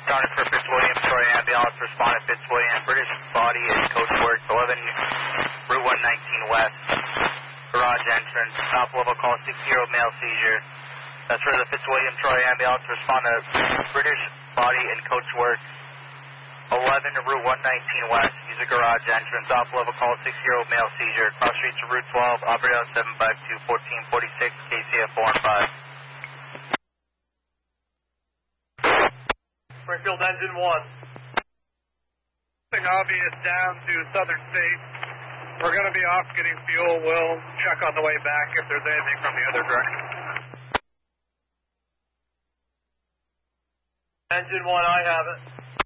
Counted for Fitzwilliam, Troy ambulance, responded Fitzwilliam, British body and coach work, 11 Route 119 West, garage entrance, top level call, 6-year-old male seizure. That's for the Fitzwilliam, Troy ambulance, responded British body and coach work, 11 Route 119 West, use a garage entrance, top level call, 6-year-old male seizure, cross streets to Route 12, operator 752 1446, KCF 4 and 5. Springfield engine 1. Obvious down to Southern States. We're going to be off getting fuel. We'll check on the way back if there's anything from the other direction. Engine 1, I have it.